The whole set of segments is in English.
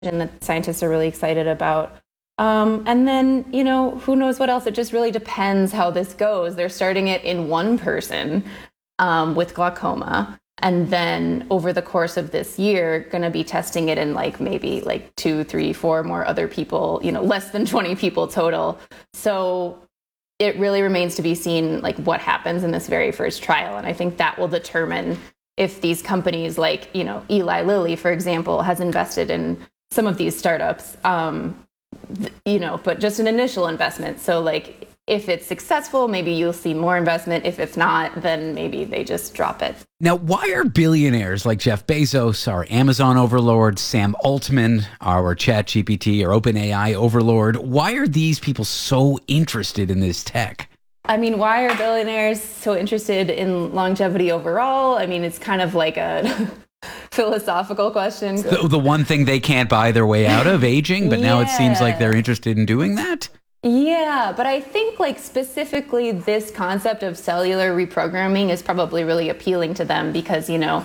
that scientists are really excited about. And then, who knows what else? It just really depends how this goes. They're starting it in one person with glaucoma. And then over the course of this year, going to be testing it in maybe 2, 3, 4 more other people, less than 20 people total. So it really remains to be seen what happens in this very first trial. And I think that will determine if these companies Eli Lilly, for example, has invested in some of these startups, but just an initial investment. So if it's successful, maybe you'll see more investment. If it's not, then maybe they just drop it. Now, why are billionaires like Jeff Bezos, our Amazon overlord, Sam Altman, our ChatGPT or OpenAI overlord, why are these people so interested in this tech? I mean, why are billionaires so interested in longevity overall? I mean, it's kind of like a philosophical question. The one thing they can't buy their way out of, aging, but now it seems like they're interested in doing that? Yeah, but I think specifically this concept of cellular reprogramming is probably really appealing to them because,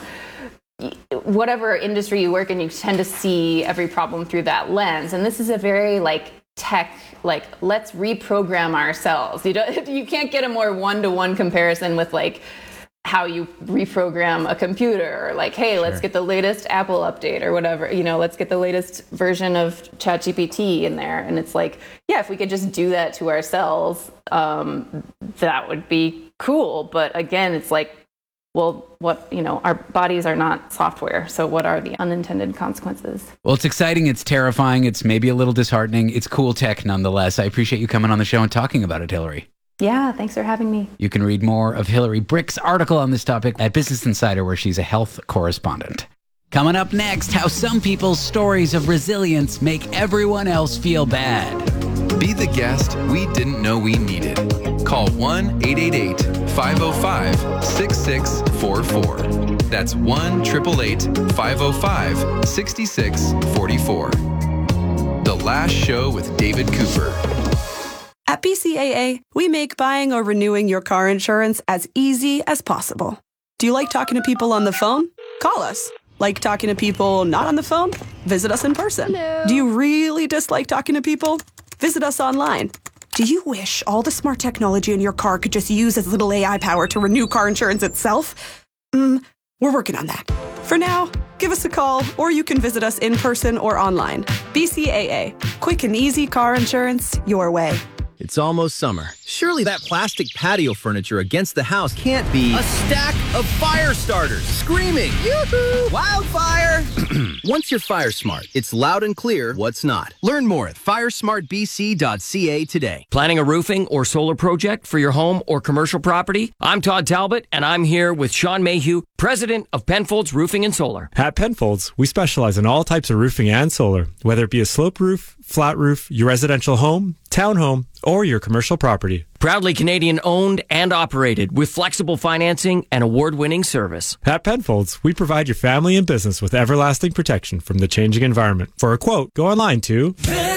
whatever industry you work in, you tend to see every problem through that lens. And this is a very tech, let's reprogram ourselves. You can't get a more one-to-one comparison with how you reprogram a computer or hey, let's get the latest Apple update or whatever, let's get the latest version of ChatGPT in there. And it's if we could just do that to ourselves, that would be cool. But again, it's well, what, our bodies are not software. So what are the unintended consequences? Well, it's exciting. It's terrifying. It's maybe a little disheartening. It's cool tech nonetheless. I appreciate you coming on the show and talking about it, Hillary. Yeah, thanks for having me. You can read more of Hillary Brick's article on this topic at Business Insider, where she's a health correspondent. Coming up next, how some people's stories of resilience make everyone else feel bad. Be the guest we didn't know we needed. Call 1-888-505-6644. That's 1-888-505-6644. The Last Show with David Cooper. At BCAA, we make buying or renewing your car insurance as easy as possible. Do you like talking to people on the phone? Call us. Like talking to people not on the phone? Visit us in person. Hello. Do you really dislike talking to people? Visit us online. Do you wish all the smart technology in your car could just use as little AI power to renew car insurance itself? We're working on that. For now, give us a call, or you can visit us in person or online. BCAA. Quick and easy car insurance your way. It's almost summer. Surely that plastic patio furniture against the house can't be a stack of fire starters screaming, "Yoo-hoo! Wildfire!" Once you're fire smart, it's loud and clear what's not. Learn more at firesmartbc.ca today. Planning a roofing or solar project for your home or commercial property? I'm Todd Talbot, and I'm here with Sean Mayhew, president of Penfolds Roofing and Solar. At Penfolds, we specialize in all types of roofing and solar, whether it be a slope roof, flat roof, your residential home, townhome, or your commercial property. Proudly Canadian owned and operated with flexible financing and award-winning service. At Penfolds, we provide your family and business with everlasting protection from the changing environment. For a quote, go online to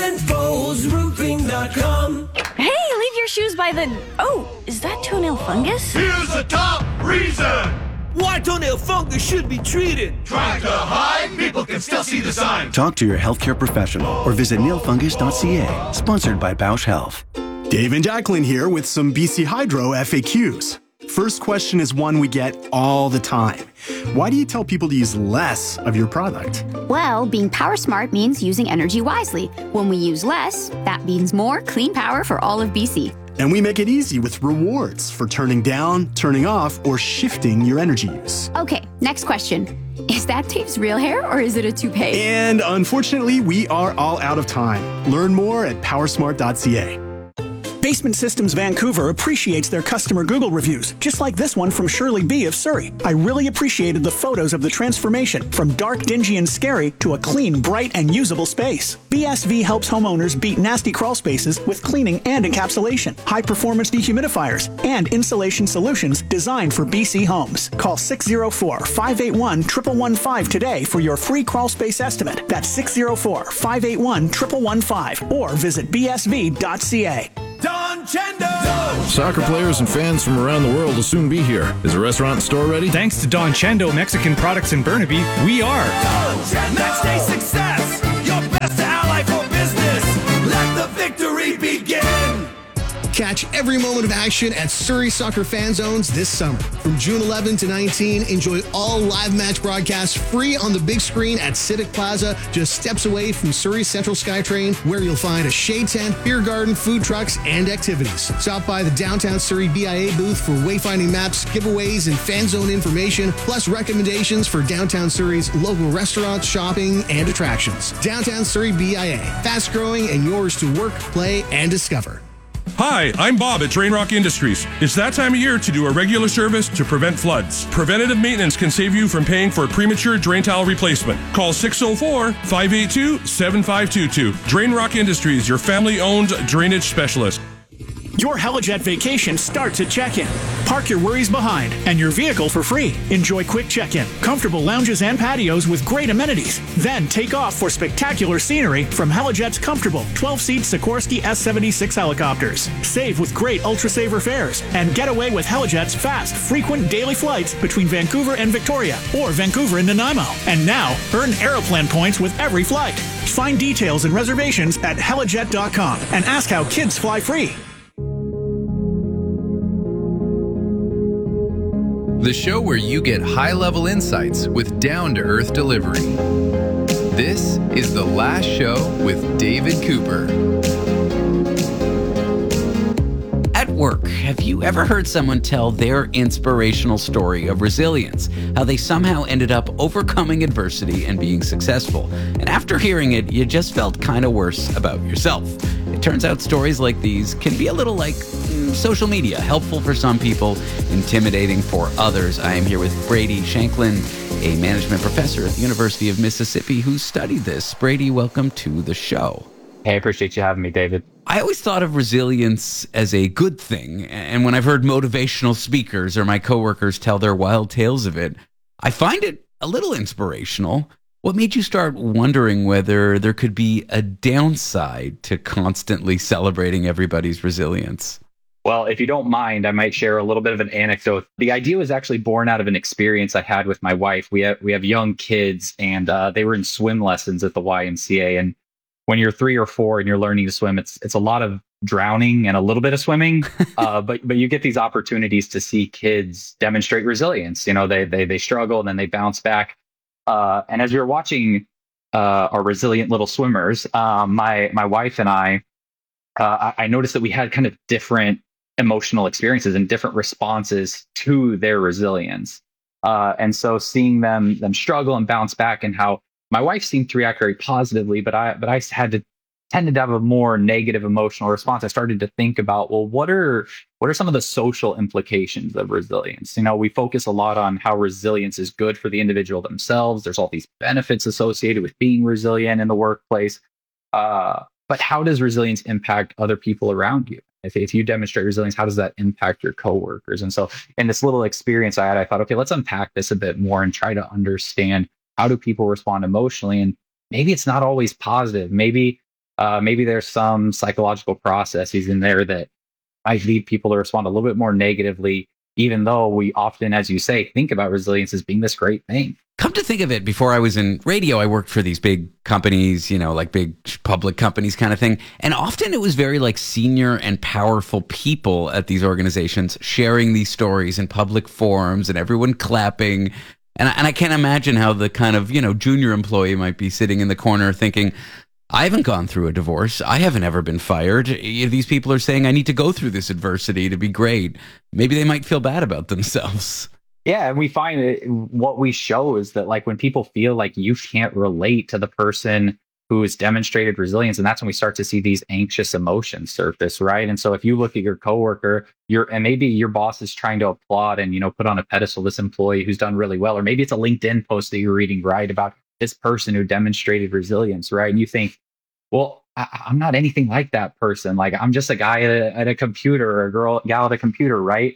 PenfoldsRoofing.com. Hey, leave your shoes by the... Oh, is that toenail fungus? Here's the top reason why toenail fungus should be treated. Trying to hide? People can still see the sign. Talk to your healthcare professional or visit nailfungus.ca. Sponsored by Bausch Health. Dave and Jacqueline here with some BC Hydro FAQs. First question is one we get all the time. Why do you tell people to use less of your product? Well, being power smart means using energy wisely. When we use less, that means more clean power for all of BC. And we make it easy with rewards for turning down, turning off, or shifting your energy use. Okay, next question. Is that Dave's real hair or is it a toupee? And unfortunately, we are all out of time. Learn more at powersmart.ca. Basement Systems Vancouver appreciates their customer Google reviews, just like this one from Shirley B. of Surrey. I really appreciated the photos of the transformation from dark, dingy, and scary to a clean, bright, and usable space. BSV helps homeowners beat nasty crawl spaces with cleaning and encapsulation, high-performance dehumidifiers, and insulation solutions designed for BC homes. Call 604-581-1115 today for your free crawl space estimate. That's 604-581-1115 or visit bsv.ca. Don Chendo! Soccer players and fans from around the world will soon be here. Is the restaurant and store ready? Thanks to Don Chendo Mexican Products in Burnaby, we are. Don Chendo! Next day success! Your every moment of action at Surrey Soccer Fan Zones this summer. From June 11 to 19, enjoy all live match broadcasts free on the big screen at Civic Plaza, just steps away from Surrey Central SkyTrain, where you'll find a shade tent, beer garden, food trucks, and activities. Stop by the downtown Surrey BIA booth for wayfinding maps, giveaways, and fan zone information, plus recommendations for downtown Surrey's local restaurants, shopping, and attractions. Downtown Surrey BIA, fast growing and yours to work, play, and discover. Hi, I'm Bob at Drain Rock Industries. It's that time of year to do a regular service to prevent floods. Preventative maintenance can save you from paying for premature drain tile replacement. Call 604-582-7522. Drain Rock Industries, your family-owned drainage specialist. Your Helijet vacation starts at check-in. Park your worries behind and your vehicle for free. Enjoy quick check-in, comfortable lounges and patios with great amenities. Then take off for spectacular scenery from Helijet's comfortable 12-seat Sikorsky S-76 helicopters. Save with great Ultra-Saver fares and get away with Helijet's fast, frequent daily flights between Vancouver and Victoria or Vancouver and Nanaimo. And now, earn Aeroplan points with every flight. Find details and reservations at helijet.com and ask how kids fly free. The show where you get high-level insights with down-to-earth delivery. This is The Last Show with David Cooper. At work, have you ever heard someone tell their inspirational story of resilience, how they somehow ended up overcoming adversity and being successful? And after hearing it, you just felt kind of worse about yourself. It turns out stories like these can be a little like social media, helpful for some people, intimidating for others. I am here with Brady Shanklin, a management professor at the University of Mississippi who studied this. Brady, welcome to the show. Hey, I appreciate you having me, David. I always thought of resilience as a good thing, and when I've heard motivational speakers or my coworkers tell their wild tales of it, I find it a little inspirational. What made you start wondering whether there could be a downside to constantly celebrating everybody's resilience? Well, if you don't mind, I might share a little bit of an anecdote. The idea was actually born out of an experience I had with my wife. We have young kids, and they were in swim lessons at the YMCA. And when you're 3 or 4 and you're learning to swim, it's a lot of drowning and a little bit of swimming. But you get these opportunities to see kids demonstrate resilience. You know, they struggle and then they bounce back. And as we were watching our resilient little swimmers, my wife and I noticed that we had kind of different emotional experiences and different responses to their resilience. And so seeing them struggle and bounce back, and how my wife seemed to react very positively, but I tended to have a more negative emotional response. I started to think about, well, what are some of the social implications of resilience? You know, we focus a lot on how resilience is good for the individual themselves. There's all these benefits associated with being resilient in the workplace. But how does resilience impact other people around you? If you demonstrate resilience, how does that impact your coworkers? And so in this little experience I had, I thought, okay, let's unpack this a bit more and try to understand, how do people respond emotionally? And maybe it's not always positive. Maybe there's some psychological processes in there that might lead people to respond a little bit more negatively, even though we often, as you say, think about resilience as being this great thing. Come to think of it, before I was in radio, I worked for these big companies, you know, like big public companies kind of thing. And often it was very like senior and powerful people at these organizations sharing these stories in public forums and everyone clapping. And I can't imagine how the kind of, you know, junior employee might be sitting in the corner thinking, I haven't gone through a divorce. I haven't ever been fired. These people are saying I need to go through this adversity to be great. Maybe they might feel bad about themselves. Yeah, and we find that what we show is that, like, when people feel like you can't relate to the person who has demonstrated resilience, and that's when we start to see these anxious emotions surface, right? And so if you look at your coworker, and maybe your boss is trying to applaud and, you know, put on a pedestal this employee who's done really well, or maybe it's a LinkedIn post that you're reading, right, about this person who demonstrated resilience, right? And you think, well, I'm not anything like that person. Like, I'm just a guy at a computer, or a gal at a computer, right?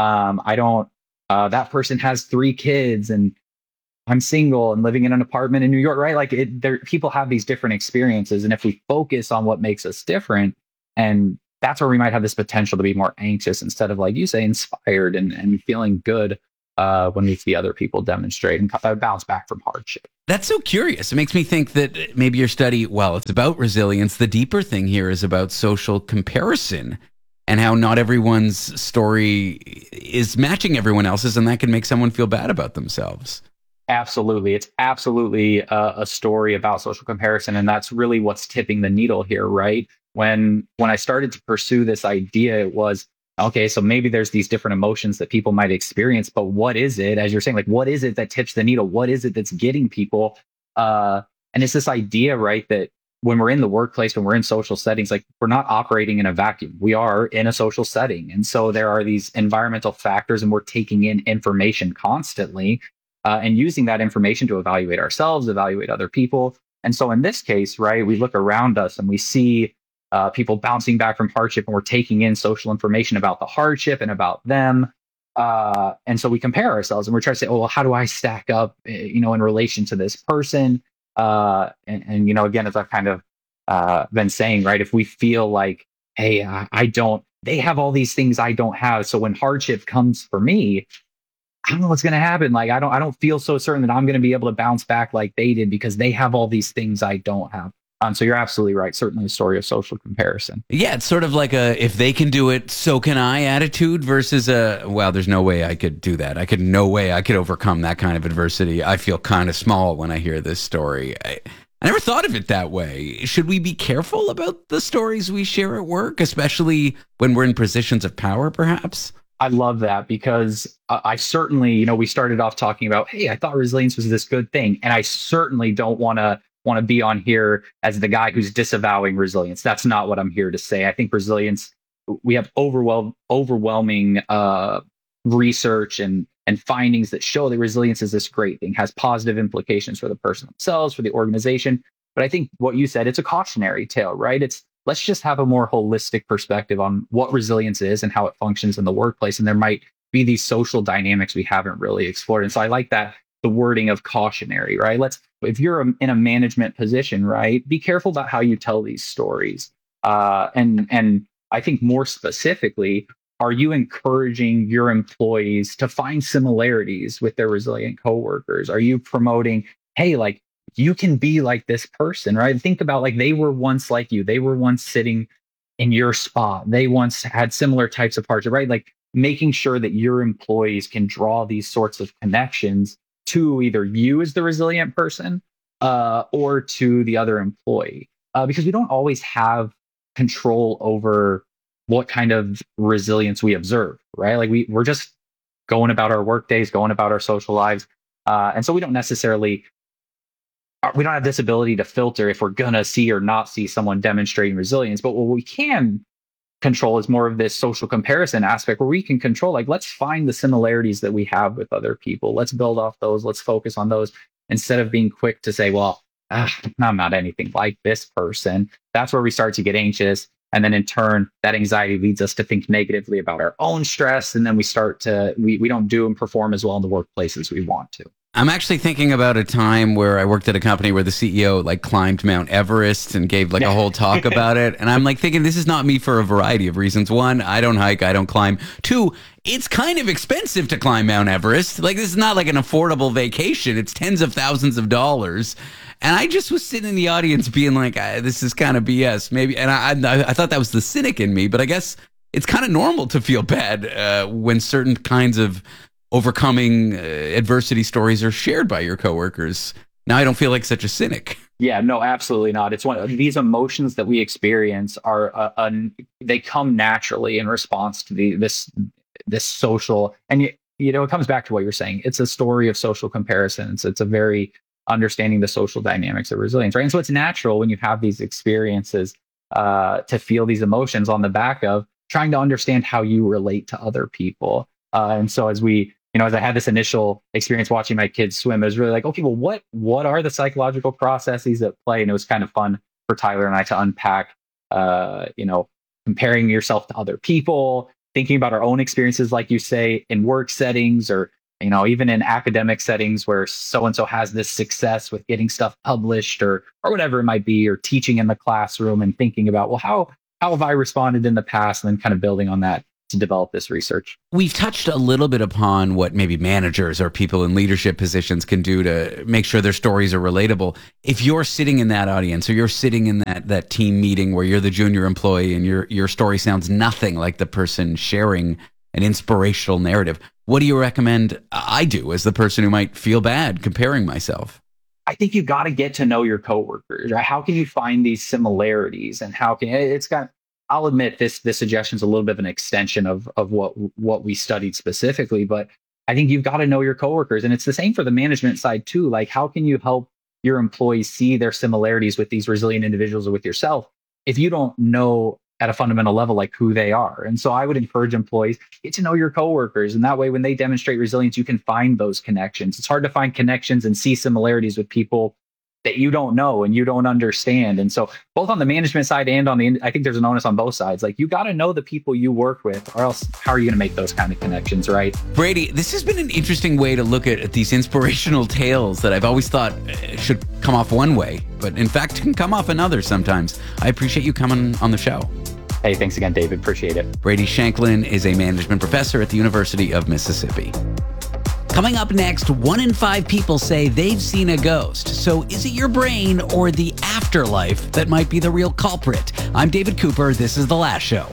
That person has 3 kids, and I'm single and living in an apartment in New York, right? Like, people have these different experiences. And if we focus on what makes us different, and that's where we might have this potential to be more anxious instead of, like you say, inspired and feeling good when we see other people demonstrate and bounce back from hardship. That's so curious. It makes me think that maybe your study, well, it's about resilience. The deeper thing here is about social comparison. and how not everyone's story is matching everyone else's, and that can make someone feel bad about themselves. Absolutely. It's absolutely a story about social comparison. And that's really what's tipping the needle here, right? When I started to pursue this idea, it was, okay, so maybe there's these different emotions that people might experience, but what is it, as you're saying, like, what is it that tips the needle? What is it that's getting people? And it's this idea, right, that when we're in the workplace, when we're in social settings, like, we're not operating in a vacuum. We are in a social setting. And so there are these environmental factors, and we're taking in information constantly. And using that information to evaluate ourselves, evaluate other people. And so in this case, right, we look around us and we see people bouncing back from hardship, and we're taking in social information about the hardship and about them. And so we compare ourselves, and we're trying to say, oh, well, how do I stack up, in relation to this person? And again, as I've kind of been saying, right, if we feel like, hey, they have all these things I don't have. So when hardship comes for me, I don't know what's going to happen. Like, I don't feel so certain that I'm going to be able to bounce back like they did because they have all these things I don't have. So you're absolutely right. Certainly a story of social comparison. Yeah, it's sort of like a, if they can do it, so can I attitude versus a, well, there's no way I could do that. No way I could overcome that kind of adversity. I feel kind of small when I hear this story. I never thought of it that way. Should we be careful about the stories we share at work, especially when we're in positions of power, perhaps? I love that, because I certainly, we started off talking about, hey, I thought resilience was this good thing. And I certainly don't want to be on here as the guy who's disavowing resilience. That's not what I'm here to say. I think resilience, we have overwhelming research and findings that show that resilience is this great thing, has positive implications for the person themselves, for the organization. But I think what you said, it's a cautionary tale, right? Let's just have a more holistic perspective on what resilience is and how it functions in the workplace. And there might be these social dynamics we haven't really explored. And so I like that, the wording of cautionary, right? If you're in a management position, right, be careful about how you tell these stories. And I think more specifically, are you encouraging your employees to find similarities with their resilient coworkers? Are you promoting, hey, like, you can be like this person, right? Think about, like, they were once like you. They were once sitting in your spot. They once had similar types of hardship, right? Like, making sure that your employees can draw these sorts of connections to either you as the resilient person or to the other employee. Because we don't always have control over what kind of resilience we observe, right? Like, we're just going about our work days, going about our social lives. And so we don't have this ability to filter if we're going to see or not see someone demonstrating resilience. But what we can control is more of this social comparison aspect, where we can control, like, let's find the similarities that we have with other people. Let's build off those. Let's focus on those instead of being quick to say, well, I'm not anything like this person. That's where we start to get anxious. And then in turn, that anxiety leads us to think negatively about our own stress. And then we don't do and perform as well in the workplace as we want to. I'm actually thinking about a time where I worked at a company where the CEO like climbed Mount Everest and gave like a whole talk about it. And I'm like thinking, this is not me for a variety of reasons. One, I don't hike, I don't climb. Two, it's kind of expensive to climb Mount Everest. Like, this is not like an affordable vacation. It's tens of thousands of dollars. And I just was sitting in the audience being like, this is kind of BS maybe. And I thought that was the cynic in me, but I guess it's kind of normal to feel bad when certain kinds of overcoming adversity stories are shared by your coworkers. Now I don't feel like such a cynic. Yeah, no, absolutely not. It's one of these emotions that we experience are they come naturally in response to this social, and it comes back to what you're saying. It's a story of social comparisons. It's a very understanding the social dynamics of resilience, right? And so it's natural when you have these experiences to feel these emotions on the back of trying to understand how you relate to other people. And so as I had this initial experience watching my kids swim, it was really like, okay, well, what are the psychological processes at play? And it was kind of fun for Tyler and I to unpack, comparing yourself to other people, thinking about our own experiences, like you say, in work settings or, even in academic settings where so-and-so has this success with getting stuff published or whatever it might be, or teaching in the classroom, and thinking about, well, how have I responded in the past? And then kind of building on that to develop this research. We've touched a little bit upon what maybe managers or people in leadership positions can do to make sure their stories are relatable. If you're sitting in that audience, or you're sitting in that team meeting where you're the junior employee and your story sounds nothing like the person sharing an inspirational narrative, what do you recommend I do as the person who might feel bad comparing myself? I think you got to get to know your coworkers. Right? How can you find these similarities, and how can I'll admit this suggestion is a little bit of an extension of what we studied specifically, but I think you've got to know your coworkers, and it's the same for the management side too. Like, how can you help your employees see their similarities with these resilient individuals or with yourself if you don't know at a fundamental level like who they are? And so I would encourage employees, get to know your coworkers, and that way when they demonstrate resilience, you can find those connections. It's hard to find connections and see similarities with people that you don't know and you don't understand. And so both on the management side and I think there's an onus on both sides. Like, you got to know the people you work with, or else how are you going to make those kind of connections, right? Brady, this has been an interesting way to look at these inspirational tales that I've always thought should come off one way, but in fact can come off another sometimes. I appreciate you coming on the show. Hey, thanks again, David. Appreciate it. Brady Shanklin is a management professor at the University of Mississippi. Coming up next, 1 in 5 people say they've seen a ghost. So is it your brain or the afterlife that might be the real culprit? I'm David Cooper. This is The Last Show.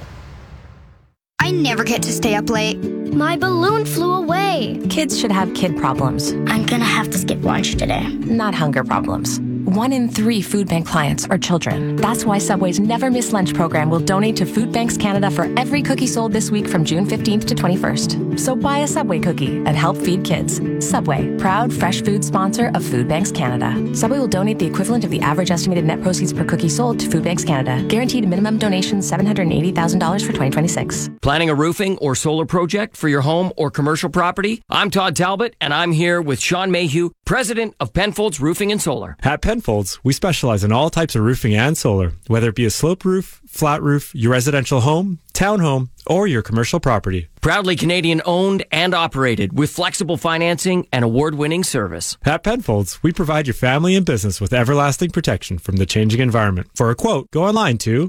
I never get to stay up late. My balloon flew away. Kids should have kid problems. I'm gonna have to skip lunch today. Not hunger problems. 1 in 3 food bank clients are children. That's why Subway's Never Miss Lunch program will donate to Food Banks Canada for every cookie sold this week from June 15th to 21st. So buy a Subway cookie and help feed kids. Subway, proud fresh food sponsor of Food Banks Canada. Subway will donate the equivalent of the average estimated net proceeds per cookie sold to Food Banks Canada. Guaranteed minimum donation $780,000 for 2026. Planning a roofing or solar project for your home or commercial property? I'm Todd Talbot, and I'm here with Sean Mayhew, president of Penfolds Roofing and Solar. At Penfolds, we specialize in all types of roofing and solar, whether it be a slope roof, flat roof, your residential home, townhome, or your commercial property. Proudly Canadian owned and operated with flexible financing and award-winning service. At Penfolds, we provide your family and business with everlasting protection from the changing environment. For a quote, go online to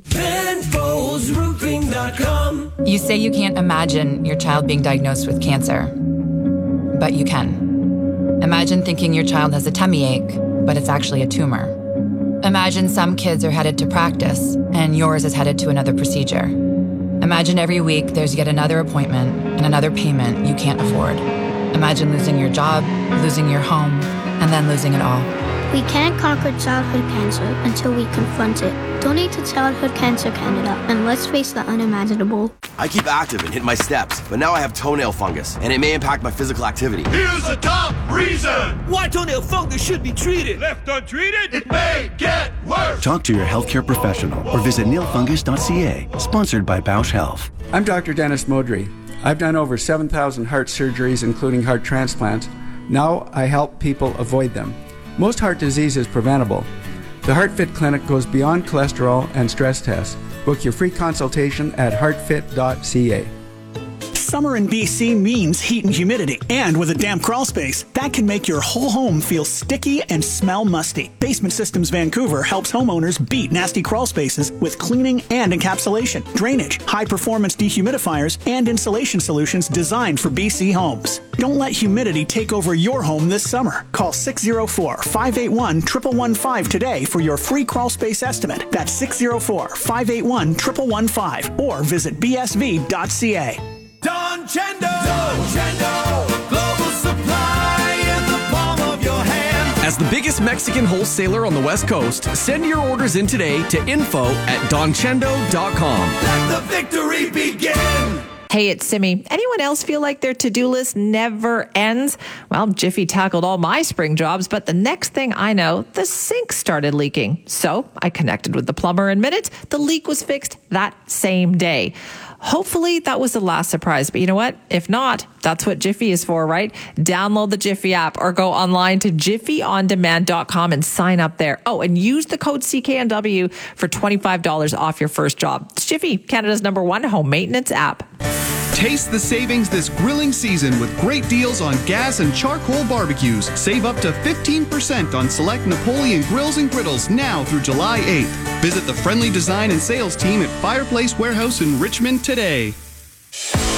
PenfoldsRoofing.com. You say you can't imagine your child being diagnosed with cancer, but you can. Imagine thinking your child has a tummy ache, but it's actually a tumor. Imagine some kids are headed to practice and yours is headed to another procedure. Imagine every week there's yet another appointment and another payment you can't afford. Imagine losing your job, losing your home, and then losing it all. We can't conquer childhood cancer until we confront it. Donate to Childhood Cancer Canada, and let's face the unimaginable. I keep active and hit my steps, but now I have toenail fungus, and it may impact my physical activity. Here's the top reason why toenail fungus should be treated. Left untreated, it may get worse. Talk to your healthcare professional or visit nilfungus.ca. Sponsored by Bausch Health. I'm Dr. Dennis Modry. I've done over 7,000 heart surgeries, including heart transplants. Now I help people avoid them. Most heart disease is preventable. The HeartFit Clinic goes beyond cholesterol and stress tests. Book your free consultation at heartfit.ca. Summer in BC means heat and humidity. And with a damp crawl space, that can make your whole home feel sticky and smell musty. Basement Systems Vancouver helps homeowners beat nasty crawl spaces with cleaning and encapsulation, drainage, high-performance dehumidifiers, and insulation solutions designed for BC homes. Don't let humidity take over your home this summer. Call 604-581-1115 today for your free crawl space estimate. That's 604-581-1115 or visit bsv.ca. Don Chendo, global supply in the palm of your hand. As the biggest Mexican wholesaler on the West Coast, send your orders in today to info@donchendo.com. Let the victory begin. Hey, it's Simi. Anyone else feel like their to-do list never ends? Well, Jiffy tackled all my spring jobs, but the next thing I know, the sink started leaking. So I connected with the plumber in minutes. The leak was fixed that same day. Hopefully that was the last surprise, but you know what? If not, that's what Jiffy is for, right? Download the Jiffy app or go online to jiffyondemand.com and sign up there. Oh, and use the code CKNW for $25 off your first job. It's Jiffy, Canada's #1 home maintenance app. Taste the savings this grilling season with great deals on gas and charcoal barbecues. Save up to 15% on select Napoleon grills and griddles now through July 8th. Visit the friendly design and sales team at Fireplace Warehouse in Richmond today.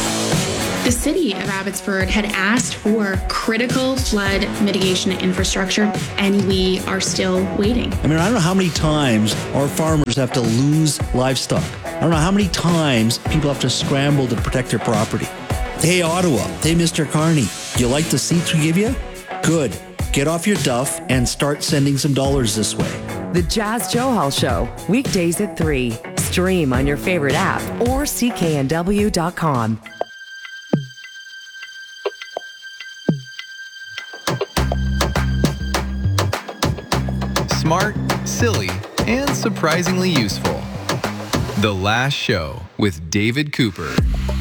The city of Abbotsford had asked for critical flood mitigation infrastructure, and we are still waiting. I mean, I don't know how many times our farmers have to lose livestock. I don't know how many times people have to scramble to protect their property. Hey, Ottawa. Hey, Mr. Carney. You like the seats we give you? Good. Get off your duff and start sending some dollars this way. The Jazz Joe Hall Show, weekdays at 3. Stream on your favorite app or cknw.com. Smart, silly, and surprisingly useful. The Last Show with David Cooper.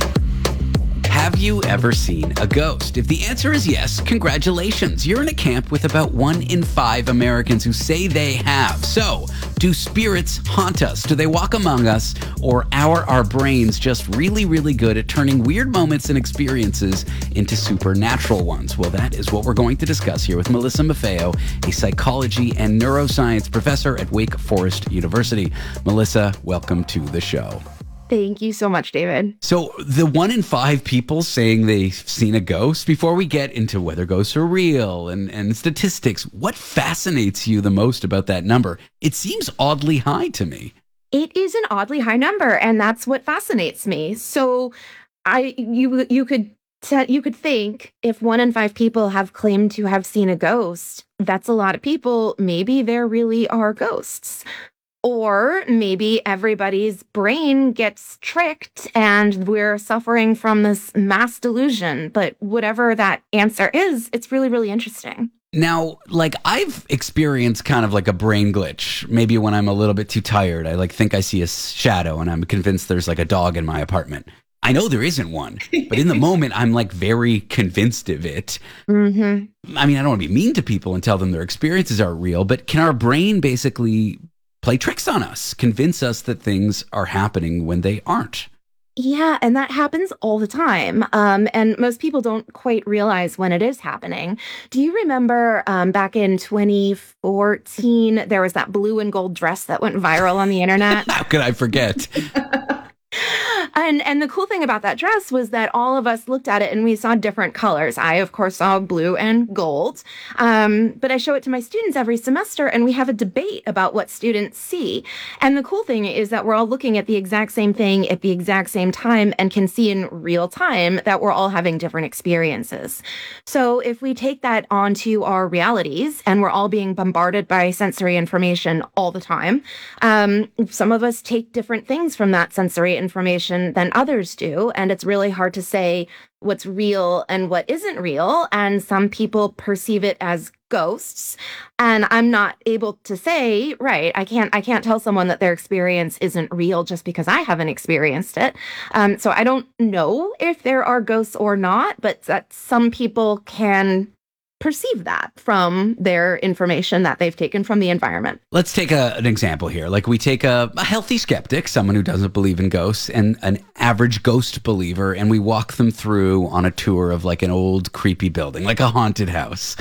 Have you ever seen a ghost? If the answer is yes, congratulations. You're in a camp with about 1 in 5 Americans who say they have. So, do spirits haunt us? Do they walk among us? Or are our brains just really, really good at turning weird moments and experiences into supernatural ones? Well, that is what we're going to discuss here with Melissa Maffeo, a psychology and neuroscience professor at Wake Forest University. Melissa, welcome to the show. Thank you so much, David. So the 1 in 5 people saying they've seen a ghost, before we get into whether ghosts are real and statistics, what fascinates you the most about that number? It seems oddly high to me. It is an oddly high number, and that's what fascinates me. So you could think if 1 in 5 people have claimed to have seen a ghost, that's a lot of people. Maybe there really are ghosts. Or maybe everybody's brain gets tricked and we're suffering from this mass delusion. But whatever that answer is, it's really, really interesting. Now, like, I've experienced kind of like a brain glitch. Maybe when I'm a little bit too tired, I think I see a shadow and I'm convinced there's like a dog in my apartment. I know there isn't one, but in the moment, I'm like very convinced of it. Mm-hmm. I mean, I don't want to be mean to people and tell them their experiences are real, but can our brain basically play tricks on us, convince us that things are happening when they aren't? Yeah, and that happens all the time. And most people don't quite realize when it is happening. Do you remember back in 2014, there was that blue and gold dress that went viral on the internet? How could I forget? And the cool thing about that dress was that all of us looked at it and we saw different colors. I, of course, saw blue and gold. But I show it to my students every semester and we have a debate about what students see. And the cool thing is that we're all looking at the exact same thing at the exact same time and can see in real time that we're all having different experiences. So if we take that onto our realities and we're all being bombarded by sensory information all the time, some of us take different things from that sensory information than others do. And it's really hard to say what's real and what isn't real. And some people perceive it as ghosts. And I'm not able to say, right, I can't tell someone that their experience isn't real just because I haven't experienced it. So I don't know if there are ghosts or not, but that some people can perceive that from their information that they've taken from the environment. Let's take an example here. Like we take a healthy skeptic, someone who doesn't believe in ghosts, and an average ghost believer, and we walk them through on a tour of like an old creepy building, like a haunted house.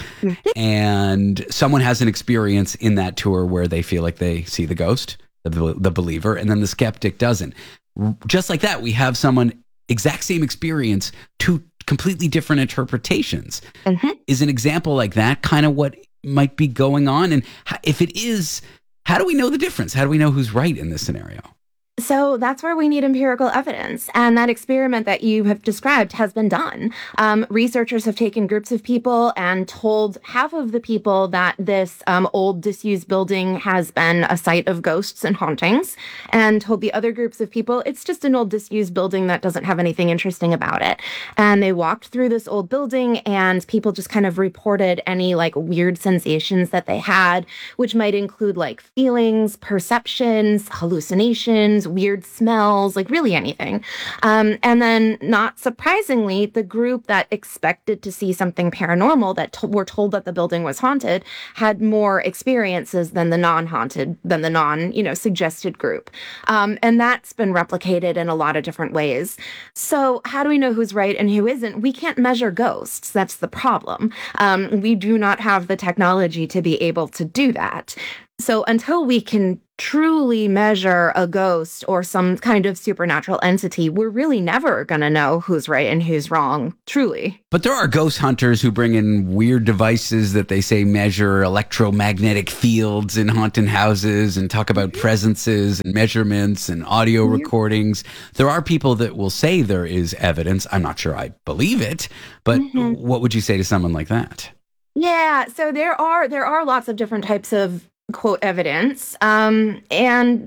And someone has an experience in that tour where they feel like they see the ghost, the believer, and then the skeptic doesn't. Just like that, we have someone exact same experience, two completely different interpretations. Is an example like that kind of what might be going on? And if it is, how do we know the difference? How do we know who's right in this scenario? So that's where we need empirical evidence. And that experiment that you have described has been done. Researchers have taken groups of people and told half of the people that this old disused building has been a site of ghosts and hauntings, and told the other groups of people it's just an old disused building that doesn't have anything interesting about it. And they walked through this old building and people just kind of reported any like weird sensations that they had, which might include like feelings, perceptions, hallucinations, weird smells, like really anything. And then, not surprisingly, the group that expected to see something paranormal, that were told that the building was haunted, had more experiences than the non-haunted, than the non-suggested group. And that's been replicated in a lot of different ways. So how do we know who's right and who isn't? We can't measure ghosts. That's the problem. We do not have the technology to be able to do that. So until we can truly measure a ghost or some kind of supernatural entity, we're really never going to know who's right and who's wrong, truly. But there are ghost hunters who bring in weird devices that they say measure electromagnetic fields in haunted houses and talk about presences and measurements and audio recordings. There are people that will say there is evidence. I'm not sure I believe it, but what would you say to someone like that? Yeah, so there are lots of different types of quote evidence, and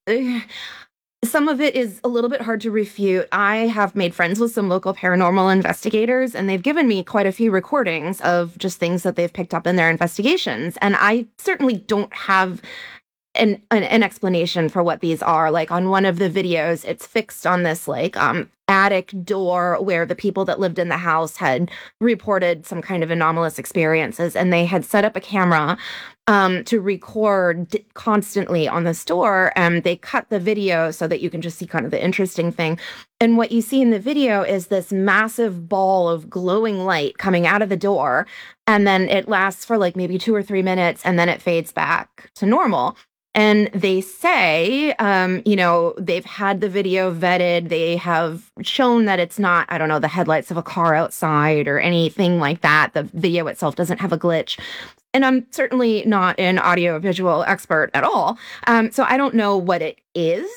some of it is a little bit hard to refute. I have made friends with some local paranormal investigators, and they've given me quite a few recordings of just things that they've picked up in their investigations, and I certainly don't have an explanation for what these are. Like on one of the videos, it's fixed on this attic door where the people that lived in the house had reported some kind of anomalous experiences, and they had set up a camera to record constantly on this door, and they cut the video so that you can just see kind of the interesting thing. And what you see in the video is this massive ball of glowing light coming out of the door, and then it lasts for like maybe 2 or 3 minutes, and then it fades back to normal. And they say, they've had the video vetted. They have shown that it's not, I don't know, the headlights of a car outside or anything like that. The video itself doesn't have a glitch. And I'm certainly not an audiovisual expert at all. So I don't know what it is.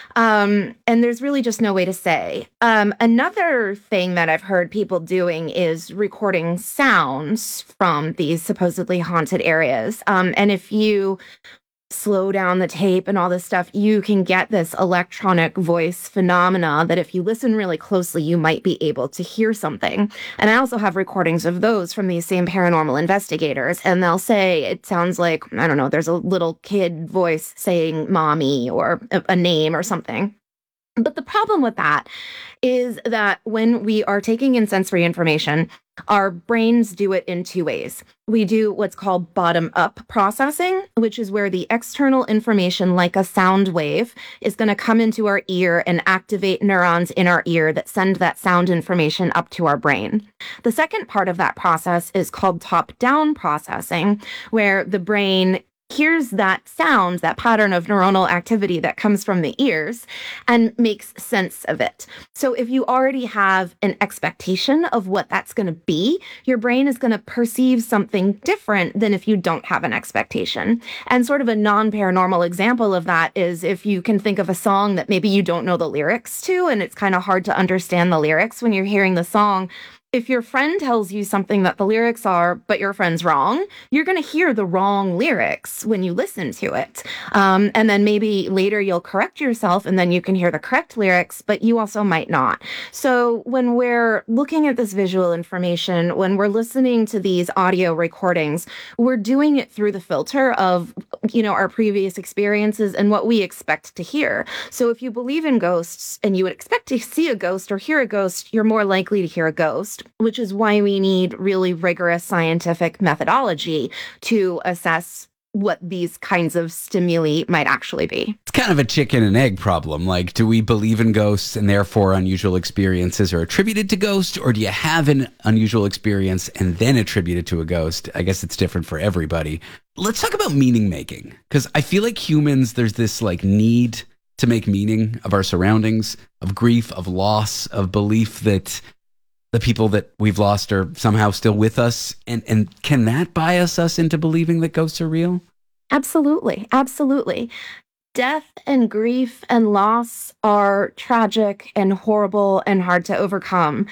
And there's really just no way to say. Another thing that I've heard people doing is recording sounds from these supposedly haunted areas. And if you slow down the tape and all this stuff, you can get this electronic voice phenomena that if you listen really closely, you might be able to hear something. And I also have recordings of those from these same paranormal investigators, and they'll say it sounds like, I don't know, there's a little kid voice saying mommy or a name or something. But the problem with that is that when we are taking in sensory information, our brains do it in 2 ways. We do what's called bottom-up processing, which is where the external information, like a sound wave, is going to come into our ear and activate neurons in our ear that send that sound information up to our brain. The second part of that process is called top-down processing, where the brain hears that sound, that pattern of neuronal activity that comes from the ears, and makes sense of it. So if you already have an expectation of what that's going to be, your brain is going to perceive something different than if you don't have an expectation. And sort of a non-paranormal example of that is if you can think of a song that maybe you don't know the lyrics to, and it's kind of hard to understand the lyrics when you're hearing the song. If your friend tells you something that the lyrics are, but your friend's wrong, you're going to hear the wrong lyrics when you listen to it. And then maybe later you'll correct yourself and then you can hear the correct lyrics, but you also might not. So when we're looking at this visual information, when we're listening to these audio recordings, we're doing it through the filter of, our previous experiences and what we expect to hear. So if you believe in ghosts and you would expect to see a ghost or hear a ghost, you're more likely to hear a ghost, which is why we need really rigorous scientific methodology to assess what these kinds of stimuli might actually be. It's kind of a chicken and egg problem. Like, do we believe in ghosts and therefore unusual experiences are attributed to ghosts? Or do you have an unusual experience and then attribute it to a ghost? I guess it's different for everybody. Let's talk about meaning making, because I feel like humans, there's this need to make meaning of our surroundings, of grief, of loss, of belief that the people that we've lost are somehow still with us. And can that bias us into believing that ghosts are real? Absolutely. Absolutely. Death and grief and loss are tragic and horrible and hard to overcome.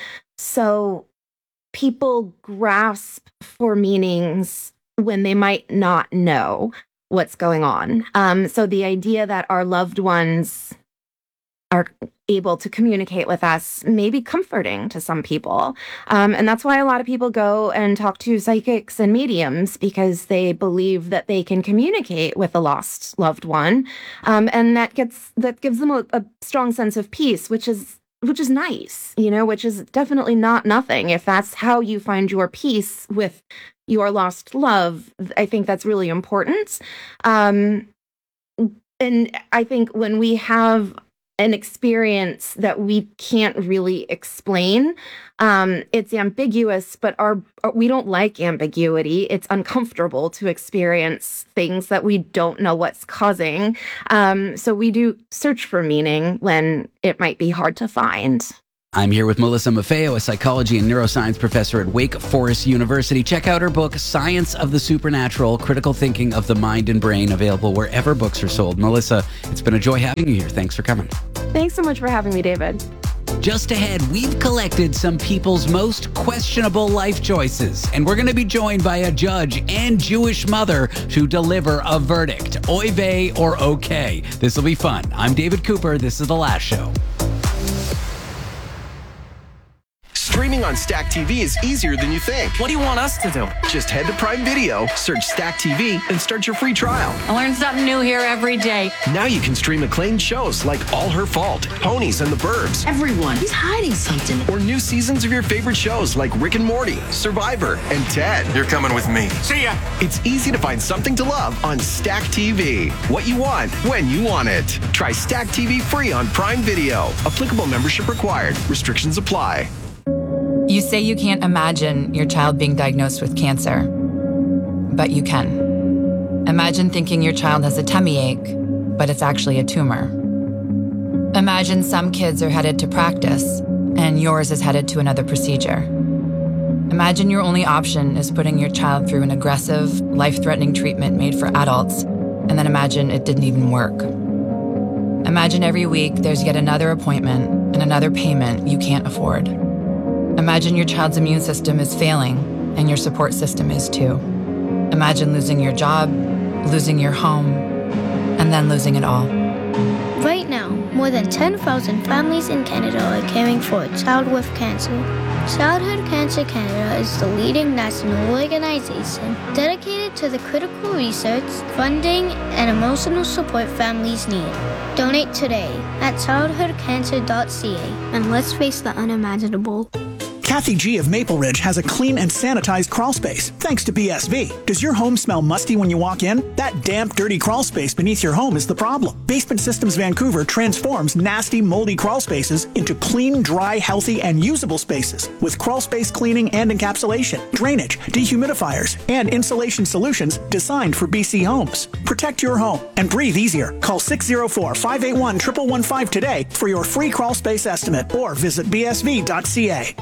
So people grasp for meanings when they might not know what's going on. So the idea that our loved ones are able to communicate with us may be comforting to some people. And that's why a lot of people go and talk to psychics and mediums, because they believe that they can communicate with a lost loved one. And that gives them a strong sense of peace, which is nice, which is definitely not nothing. If that's how you find your peace with your lost love, I think that's really important. And I think when we have an experience that we can't really explain. It's ambiguous, but we don't like ambiguity. It's uncomfortable to experience things that we don't know what's causing. So we do search for meaning when it might be hard to find. I'm here with Melissa Maffeo, a psychology and neuroscience professor at Wake Forest University. Check out her book, Science of the Supernatural, Critical Thinking of the Mind and Brain, available wherever books are sold. Melissa, it's been a joy having you here. Thanks for coming. Thanks so much for having me, David. Just ahead, we've collected some people's most questionable life choices, and we're going to be joined by a judge and Jewish mother to deliver a verdict. Oy vey or okay. This will be fun. I'm David Cooper. This is The Last Show. Streaming on Stack TV is easier than you think. What do you want us to do? Just head to Prime Video, search Stack TV, and start your free trial. I learn something new here every day. Now you can stream acclaimed shows like All Her Fault, Ponies and the Burbs. Everyone is hiding something. Or new seasons of your favorite shows like Rick and Morty, Survivor, and Ted. You're coming with me. See ya! It's easy to find something to love on Stack TV. What you want, when you want it. Try Stack TV free on Prime Video. Applicable membership required. Restrictions apply. You say you can't imagine your child being diagnosed with cancer, but you can. Imagine thinking your child has a tummy ache, but it's actually a tumor. Imagine some kids are headed to practice, and yours is headed to another procedure. Imagine your only option is putting your child through an aggressive, life-threatening treatment made for adults, and then imagine it didn't even work. Imagine every week there's yet another appointment and another payment you can't afford. Imagine your child's immune system is failing, and your support system is too. Imagine losing your job, losing your home, and then losing it all. Right now, more than 10,000 families in Canada are caring for a child with cancer. Childhood Cancer Canada is the leading national organization dedicated to the critical research, funding, and emotional support families need. Donate today at childhoodcancer.ca and let's face the unimaginable. Kathy G. of Maple Ridge has a clean and sanitized crawl space, thanks to BSV. Does your home smell musty when you walk in? That damp, dirty crawl space beneath your home is the problem. Basement Systems Vancouver transforms nasty, moldy crawl spaces into clean, dry, healthy, and usable spaces with crawl space cleaning and encapsulation, drainage, dehumidifiers, and insulation solutions designed for BC homes. Protect your home and breathe easier. Call 604-581-1115 today for your free crawl space estimate or visit bsv.ca.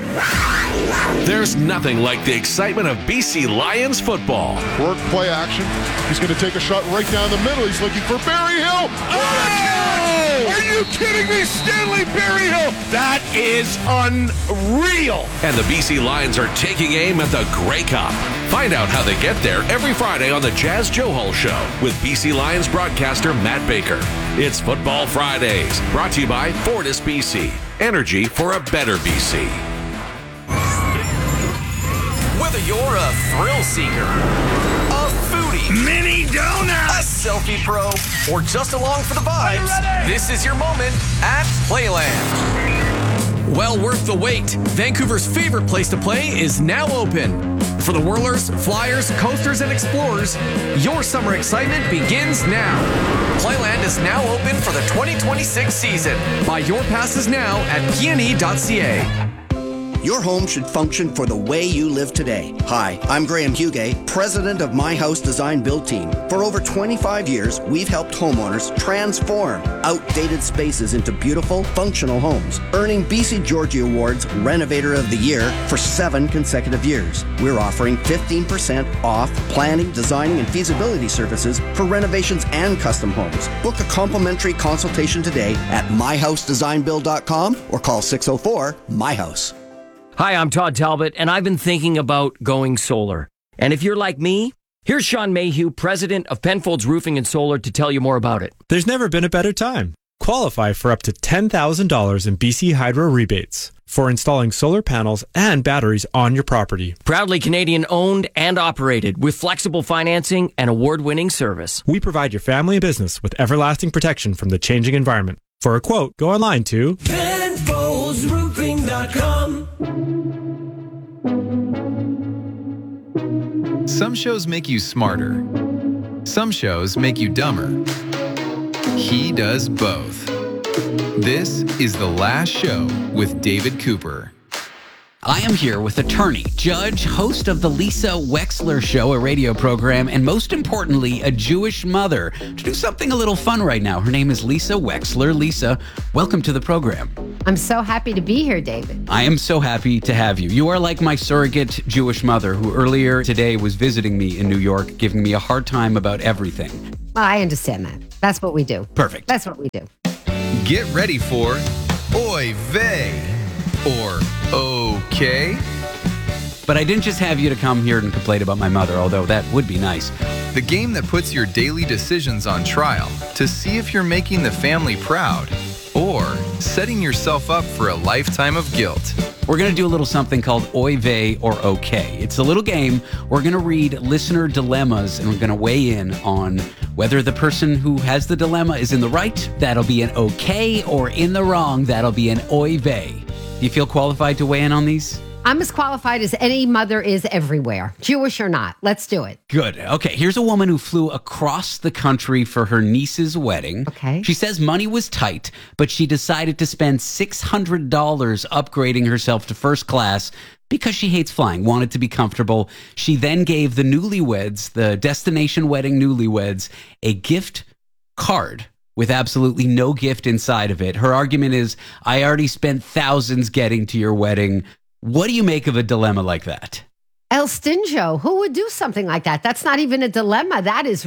There's nothing like the excitement of BC Lions football. Work, play action. He's going to take a shot right down the middle. He's looking for Barry Hill. Oh! Are you kidding me? Stanley Berryhill. That is unreal. And the BC Lions are taking aim at the Grey Cup. Find out how they get there every Friday on the Jazz Johal Show with BC Lions broadcaster Matt Baker. It's Football Fridays, brought to you by Fortis BC. Energy for a better BC. Whether you're a thrill seeker, a foodie, mini donut, a selfie pro, or just along for the vibes, this is your moment at Playland. Well worth the wait. Vancouver's favorite place to play is now open. For the whirlers, flyers, coasters, and explorers, your summer excitement begins now. Playland is now open for the 2026 season. Buy your passes now at pne.ca. Your home should function for the way you live today. Hi, I'm Graham Hugay, president of My House Design Build Team. For over 25 years, we've helped homeowners transform outdated spaces into beautiful, functional homes, earning BC Georgie Awards Renovator of the Year for 7 consecutive years. We're offering 15% off planning, designing, and feasibility services for renovations and custom homes. Book a complimentary consultation today at myhousedesignbuild.com or call 604-MY-HOUSE. Hi, I'm Todd Talbot, and I've been thinking about going solar. And if you're like me, here's Sean Mayhew, president of Penfolds Roofing and Solar, to tell you more about it. There's never been a better time. Qualify for up to $10,000 in BC Hydro rebates for installing solar panels and batteries on your property. Proudly Canadian owned and operated with flexible financing and award-winning service. We provide your family and business with everlasting protection from the changing environment. For a quote, go online to PenfoldsRoofing.com. Some shows make you smarter. Some shows make you dumber. He does both. This is The Last Show with David Cooper. I am here with attorney, judge, host of the Lisa Wexler Show, a radio program, and most importantly, a Jewish mother, to do something a little fun right now. Her name is Lisa Wexler. Lisa, welcome to the program. I'm so happy to be here, David. I am so happy to have you. You are like my surrogate Jewish mother who earlier today was visiting me in New York, giving me a hard time about everything. Well, I understand that. That's what we do. Perfect. That's what we do. Get ready for Oy Vey or Okay. But I didn't just have you to come here and complain about my mother, although that would be nice. The game that puts your daily decisions on trial to see if you're making the family proud or setting yourself up for a lifetime of guilt. We're going to do a little something called Oy Vey or Okay. It's a little game. We're going to read listener dilemmas, and we're going to weigh in on whether the person who has the dilemma is in the right, that'll be an okay, or in the wrong, that'll be an Oy Vey. Do you feel qualified to weigh in on these? I'm as qualified as any mother is everywhere, Jewish or not. Let's do it. Good. Okay, here's a woman who flew across the country for her niece's wedding. Okay. She says money was tight, but she decided to spend $600 upgrading herself to first class because she hates flying, wanted to be comfortable. She then gave the newlyweds, the destination wedding newlyweds, a gift card with absolutely no gift inside of it. Her argument is, I already spent thousands getting to your wedding. What do you make of a dilemma like that? El Stingo, who would do something like that? That's not even a dilemma. That is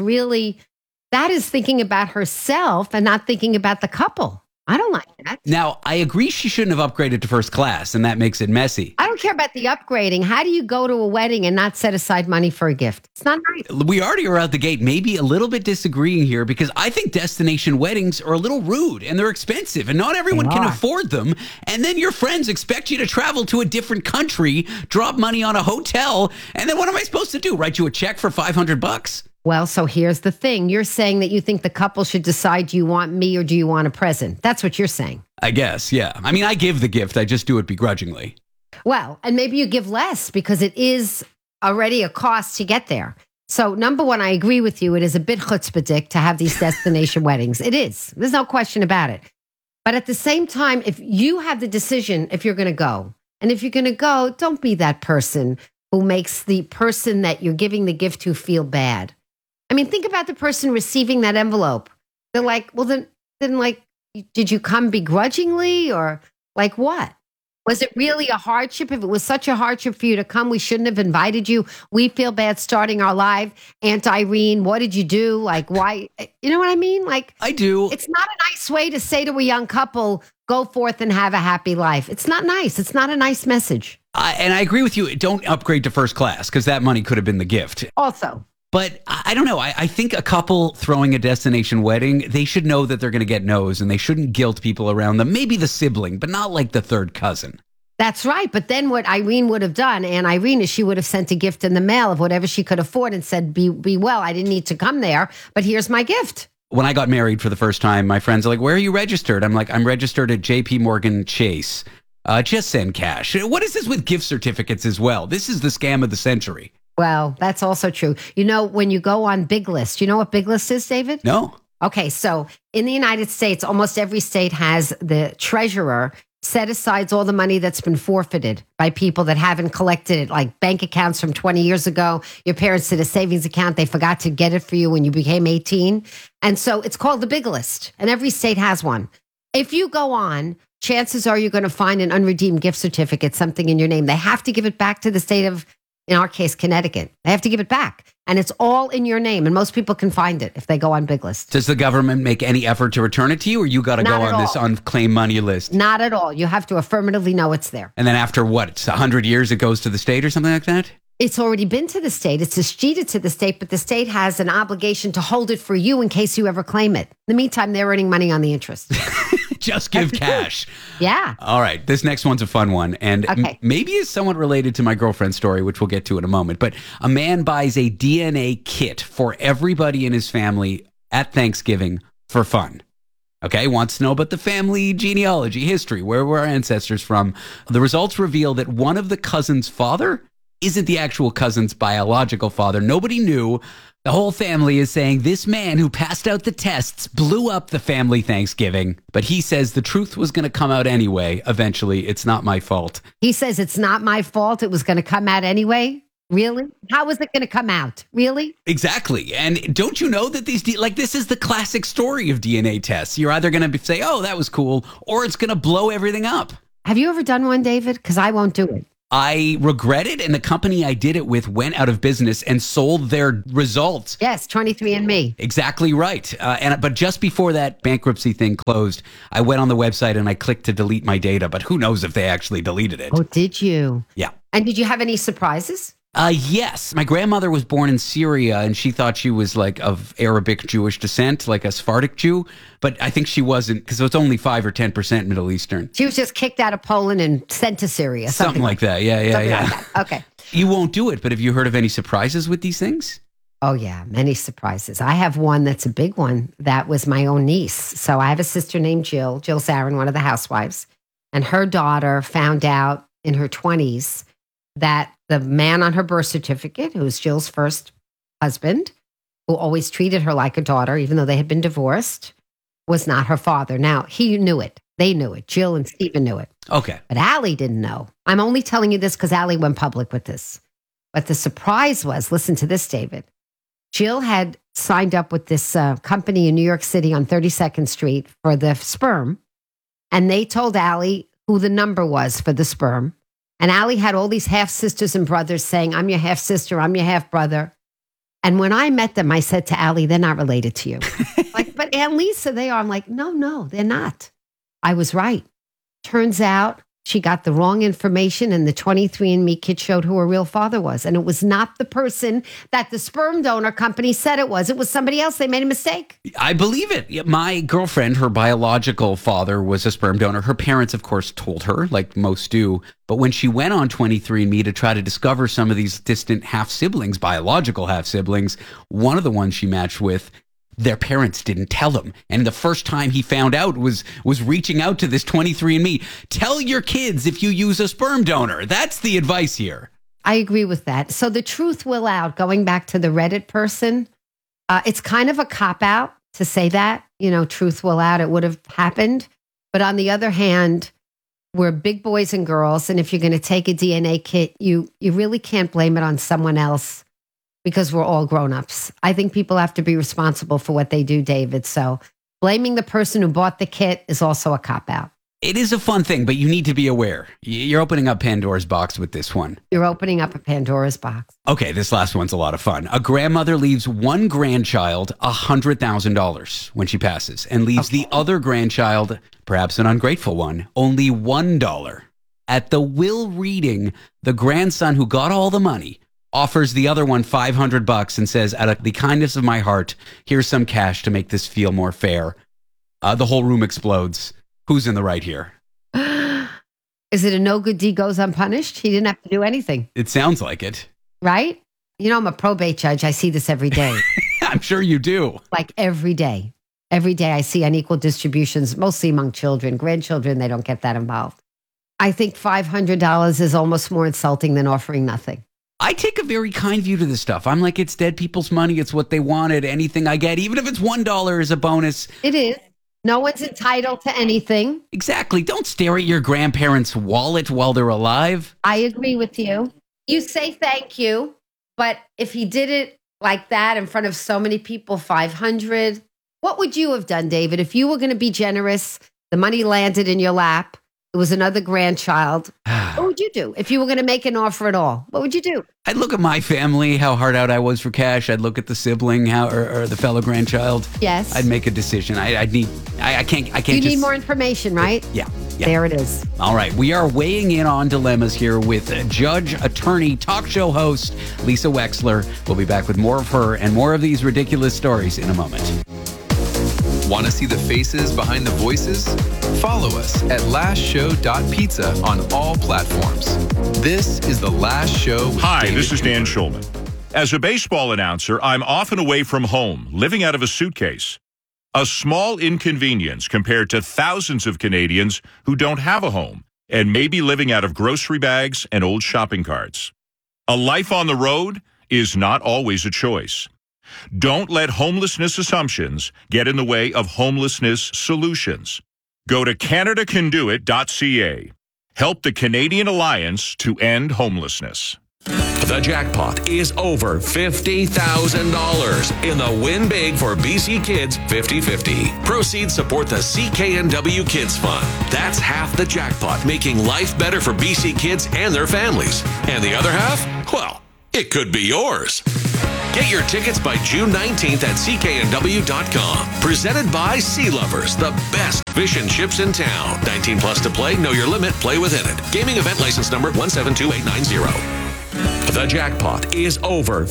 thinking about herself and not thinking about the couple. I don't like that. Now, I agree she shouldn't have upgraded to first class, and that makes it messy. I don't care about the upgrading. How do you go to a wedding and not set aside money for a gift? It's not nice. We already are out the gate, maybe a little bit disagreeing here, because I think destination weddings are a little rude and they're expensive and not everyone can afford them. And then your friends expect you to travel to a different country, drop money on a hotel, and then what am I supposed to do? Write you a check for $500? Well, so here's the thing. You're saying that you think the couple should decide, do you want me or do you want a present? That's what you're saying. I guess, yeah. I mean, I give the gift. I just do it begrudgingly. Well, and maybe you give less because it is already a cost to get there. So, number one, I agree with you. It is a bit chutzpahdik to have these destination weddings. It is. There's no question about it. But at the same time, if you have the decision if you're going to go, and if you're going to go, don't be that person who makes the person that you're giving the gift to feel bad. I mean, think about the person receiving that envelope. They're like, well, then did you come begrudgingly or like what? Was it really a hardship? If it was such a hardship for you to come, we shouldn't have invited you. We feel bad starting our live. Aunt Irene, what did you do? Like, why? You know what I mean? Like, I do. It's not a nice way to say to a young couple, go forth and have a happy life. It's not nice. It's not a nice message. And I agree with you. Don't upgrade to first class because that money could have been the gift. Also. But I don't know. I think a couple throwing a destination wedding, they should know that they're going to get no's and they shouldn't guilt people around them. Maybe the sibling, but not like the third cousin. That's right. But then what Irene would have done, Aunt Irene, is she would have sent a gift in the mail of whatever she could afford and said, be well, I didn't need to come there, but here's my gift. When I got married for the first time, my friends are like, where are you registered? I'm like, I'm registered at JP Morgan Chase. Just send cash. What is this with gift certificates as well? This is the scam of the century. Well, that's also true. You know, when you go on Big List, you know what Big List is, David? No. Okay, so in the United States, almost every state has the treasurer set aside all the money that's been forfeited by people that haven't collected it, like bank accounts from 20 years ago. Your parents did a savings account. They forgot to get it for you when you became 18. And so it's called the Big List, and every state has one. If you go on, chances are you're going to find an unredeemed gift certificate, something in your name. They have to give it back to the state of, in our case, Connecticut. They have to give it back. And it's all in your name. And most people can find it if they go on Big List. Does the government make any effort to return it to you, or you got to go on this unclaimed money list? Not at all. You have to affirmatively know it's there. And then after what? It's 100 years it goes to the state or something like that? It's already been to the state. It's escheated to the state, but the state has an obligation to hold it for you in case you ever claim it. In the meantime, they're earning money on the interest. Just give cash. Yeah. All right. This next one's a fun one. And maybe is somewhat related to my girlfriend's story, which we'll get to in a moment. But a man buys a DNA kit for everybody in his family at Thanksgiving for fun. Okay, wants to know about the family genealogy, history, where were our ancestors from. The results reveal that one of the cousin's father isn't the actual cousin's biological father. Nobody knew, The whole family is saying this man who passed out the tests blew up the family Thanksgiving, but he says the truth was going to come out anyway. Eventually, it's not my fault. He says it's not my fault. It was going to come out anyway. Really? How was it going to come out? Really? Exactly. And don't you know that this is the classic story of DNA tests. You're either going to say, oh, that was cool, or it's going to blow everything up. Have you ever done one, David? Because I won't do it. I regret it, and the company I did it with went out of business and sold their results. Yes, 23andMe. Exactly right. But just before that bankruptcy thing closed, I went on the website and I clicked to delete my data, but who knows if they actually deleted it. Oh, did you? Yeah. And did you have any surprises? Yes. My grandmother was born in Syria, and she thought she was like of Arabic Jewish descent, like a Sephardic Jew. But I think she wasn't, because it was only 5 or 10% Middle Eastern. She was just kicked out of Poland and sent to Syria. Something like that. Yeah. Like that. Okay. You won't do it, but have you heard of any surprises with these things? Oh, yeah. Many surprises. I have one that's a big one. That was my own niece. So I have a sister named Jill Zarin, one of the housewives. And her daughter found out in her 20s that the man on her birth certificate, who was Jill's first husband, who always treated her like a daughter, even though they had been divorced, was not her father. Now, he knew it. They knew it. Jill and Stephen knew it. Okay. But Allie didn't know. I'm only telling you this because Allie went public with this. But the surprise was, listen to this, David. Jill had signed up with this company in New York City on 32nd Street for the sperm. And they told Allie who the number was for the sperm. And Allie had all these half sisters and brothers saying, I'm your half sister, I'm your half brother. And when I met them, I said to Allie, they're not related to you. Like, but Aunt Lisa, they are. I'm like, no, they're not. I was right. Turns out she got the wrong information, and the 23andMe kit showed who her real father was. And it was not the person that the sperm donor company said it was. It was somebody else. They made a mistake. I believe it. My girlfriend, her biological father was a sperm donor. Her parents, of course, told her, like most do. But when she went on 23andMe to try to discover some of these distant half-siblings, biological half-siblings, one of the ones she matched with, their parents didn't tell him. And the first time he found out was reaching out to this 23andMe. Tell your kids if you use a sperm donor. That's the advice here. I agree with that. So the truth will out, going back to the Reddit person, it's kind of a cop-out to say that, truth will out, it would have happened. But on the other hand, we're big boys and girls. And if you're going to take a DNA kit, you really can't blame it on someone else, because we're all grown-ups. I think people have to be responsible for what they do, David. So blaming the person who bought the kit is also a cop-out. It is a fun thing, but you need to be aware. You're opening up Pandora's box with this one. You're opening up a Pandora's box. Okay, this last one's a lot of fun. A grandmother leaves one grandchild $100,000 when she passes, and leaves the other grandchild, perhaps an ungrateful one, only $1. At the will reading, the grandson who got all the money offers the other one $500 and says, out of the kindness of my heart, here's some cash to make this feel more fair. The whole room explodes. Who's in the right here? Is it a no good deed goes unpunished? He didn't have to do anything. It sounds like it. Right? I'm a probate judge. I see this every day. I'm sure you do. Like every day. Every day I see unequal distributions, mostly among children. Grandchildren, they don't get that involved. I think $500 is almost more insulting than offering nothing. I take a very kind view to this stuff. I'm like, it's dead people's money. It's what they wanted. Anything I get, even if it's $1 is a bonus. It is. No one's entitled to anything. Exactly. Don't stare at your grandparents' wallet while they're alive. I agree with you. You say thank you, but if he did it like that in front of so many people, 500, what would you have done, David? If you were going to be generous, the money landed in your lap, it was another grandchild. What would you do? If you were going to make an offer at all, what would you do? I'd look at my family, how hard out I was for cash. I'd look at the sibling, or the fellow grandchild. Yes. I'd make a decision. I can't. You need more information, right? Yeah. There it is. All right. We are weighing in on dilemmas here with judge, attorney, talk show host, Lisa Wexler. We'll be back with more of her and more of these ridiculous stories in a moment. Want to see the faces behind the voices? Follow us at lastshow.pizza on all platforms. This is The Last Show. Hi, this is Dan Schulman. As a baseball announcer, I'm often away from home, living out of a suitcase. A small inconvenience compared to thousands of Canadians who don't have a home and may be living out of grocery bags and old shopping carts. A life on the road is not always a choice. Don't let homelessness assumptions get in the way of homelessness solutions. Go to CanadaCanDoIt.ca. Help the Canadian Alliance to End Homelessness. The jackpot is over $50,000 in the Win Big for BC Kids 50/50. Proceeds support the CKNW Kids Fund. That's half the jackpot, making life better for BC kids and their families. And the other half? Well, it could be yours. Get your tickets by June 19th at cknw.com. Presented by Sea Lovers, the best fish and chips in town. 19 plus to play, know your limit, play within it. Gaming event license number 172890. The jackpot is over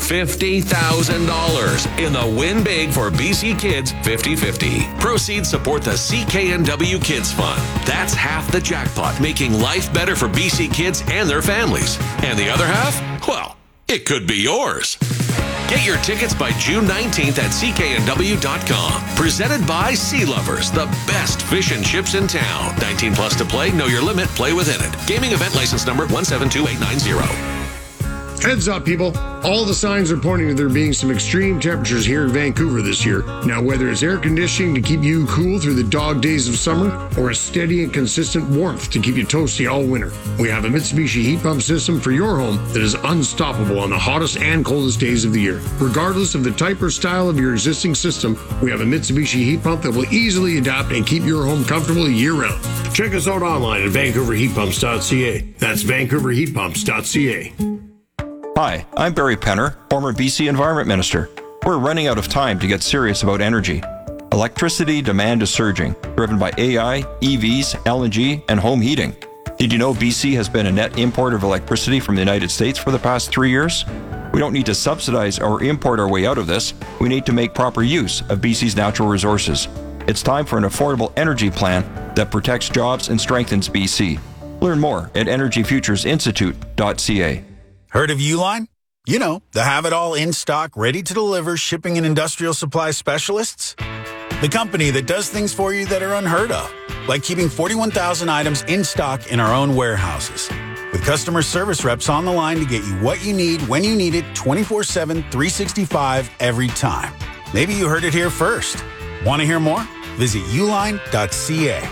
$50,000 in the Win Big for BC Kids 50/50. Proceeds support the CKNW Kids Fund. That's half the jackpot, making life better for BC kids and their families. And the other half? Well, it could be yours. Get your tickets by June 19th at cknw.com. Presented by Sea Lovers, the best fish and chips in town. 19 plus to play, know your limit, play within it. Gaming event license number 172890. Heads up, people. All the signs are pointing to there being some extreme temperatures here in Vancouver this year. Now, whether it's air conditioning to keep you cool through the dog days of summer or a steady and consistent warmth to keep you toasty all winter, we have a Mitsubishi heat pump system for your home that is unstoppable on the hottest and coldest days of the year. Regardless of the type or style of your existing system, we have a Mitsubishi heat pump that will easily adapt and keep your home comfortable year-round. Check us out online at vancouverheatpumps.ca. That's vancouverheatpumps.ca. Hi, I'm Barry Penner, former BC Environment Minister. We're running out of time to get serious about energy. Electricity demand is surging, driven by AI, EVs, LNG, and home heating. Did you know BC has been a net importer of electricity from the United States for the past 3 years? We don't need to subsidize or import our way out of this. We need to make proper use of BC's natural resources. It's time for an affordable energy plan that protects jobs and strengthens BC. Learn more at energyfuturesinstitute.ca. Heard of Uline? You know, the have-it-all in-stock, ready-to-deliver shipping and industrial supply specialists. The company that does things for you that are unheard of, like keeping 41,000 items in stock in our own warehouses. With customer service reps on the line to get you what you need when you need it 24/7, 365 every time. Maybe you heard it here first. Want to hear more? Visit uline.ca.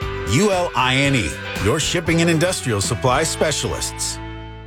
ULINE, your shipping and industrial supply specialists.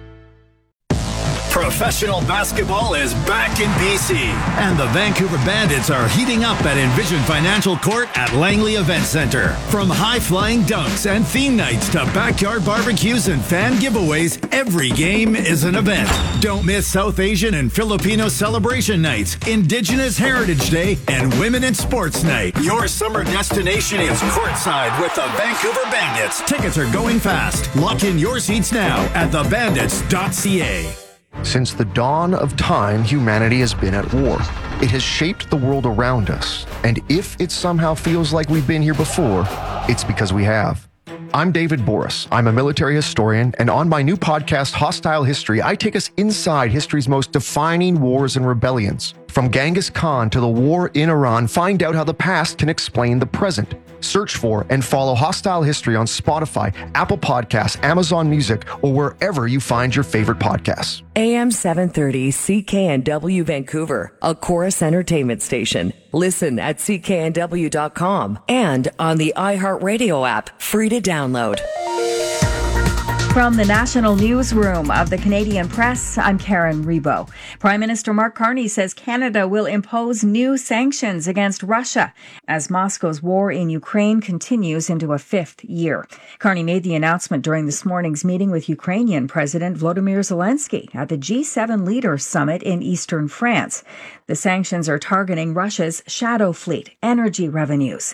Professional basketball is back in BC, and the Vancouver Bandits are heating up at Envision Financial Court at Langley Event Center. From high-flying dunks and theme nights to backyard barbecues and fan giveaways, every game is an event. Don't miss South Asian and Filipino celebration nights, Indigenous Heritage Day, and Women in Sports Night. Your summer destination is courtside with the Vancouver Bandits. Tickets are going fast. Lock in your seats now at thebandits.ca. Since the dawn of time, humanity has been at war. It has shaped the world around us. And if it somehow feels like we've been here before, it's because we have. I'm David Boris. I'm a military historian, and on my new podcast, Hostile History, I take us inside history's most defining wars and rebellions. From Genghis Khan to the war in Iran, find out how the past can explain the present. Search for and follow Hostile History on Spotify, Apple Podcasts, Amazon Music, or wherever you find your favorite podcasts. AM 730 CKNW Vancouver, a Chorus Entertainment station. Listen at cknw.com and on the iHeartRadio app, free to download. From the National Newsroom of the Canadian Press, I'm Karen Rebo. Prime Minister Mark Carney says Canada will impose new sanctions against Russia as Moscow's war in Ukraine continues into a fifth year. Carney made the announcement during this morning's meeting with Ukrainian President Volodymyr Zelensky at the G7 Leaders Summit in eastern France. The sanctions are targeting Russia's shadow fleet, energy revenues,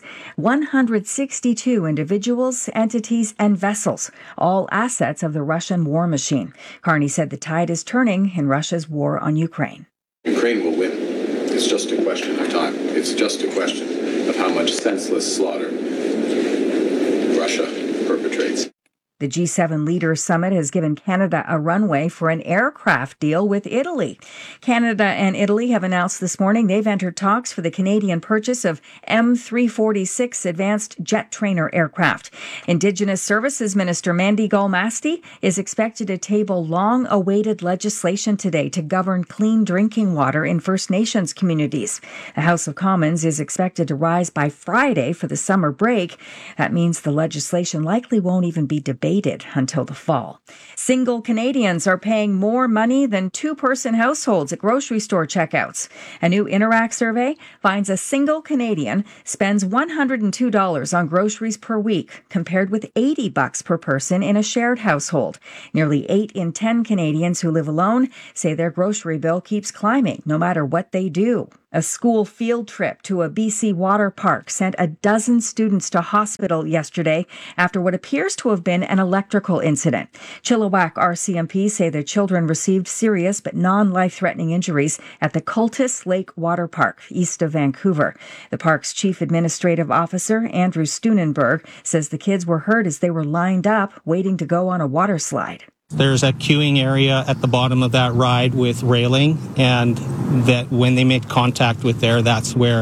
162 individuals, entities, and vessels, all assets of the Russian war machine. Carney said the tide is turning in Russia's war on Ukraine. Ukraine will win. It's just a question of time. It's just a question of how much senseless slaughter Russia perpetrates. The G7 Leaders Summit has given Canada a runway for an aircraft deal with Italy. Canada and Italy have announced this morning they've entered talks for the Canadian purchase of M346 advanced jet trainer aircraft. Indigenous Services Minister Mandy Galmasti is expected to table long-awaited legislation today to govern clean drinking water in First Nations communities. The House of Commons is expected to rise by Friday for the summer break. That means the legislation likely won't even be debated until the fall. Single Canadians are paying more money than two-person households at grocery store checkouts. A new Interact survey finds a single Canadian spends $102 on groceries per week, compared with $80 per person in a shared household. Nearly 8 in 10 Canadians who live alone say their grocery bill keeps climbing no matter what they do. A school field trip to a BC water park sent a dozen students to hospital yesterday after what appears to have been an electrical incident. Chilliwack RCMP say their children received serious but non-life-threatening injuries at the Cultus Lake Water Park, east of Vancouver. The park's chief administrative officer, Andrew Steunenberg, says the kids were hurt as they were lined up waiting to go on a water slide. There's a queuing area at the bottom of that ride with railing, and that when they made contact with there, that's where